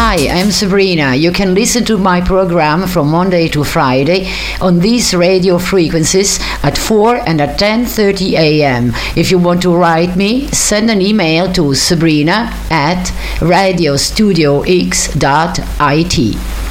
Hi, I'm Sabrina. You can listen to my program from Monday to Friday on these radio frequencies at 4 and at 10:30 a.m. If you want to write me, send an email to sabrina@radiostudiox.it.